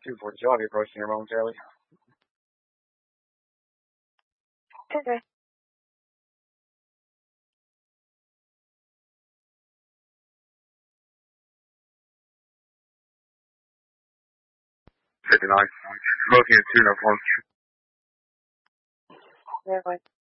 240, I'll be approaching here momentarily. Okay. 59. Looking at 2 now, 4. Yeah, fine.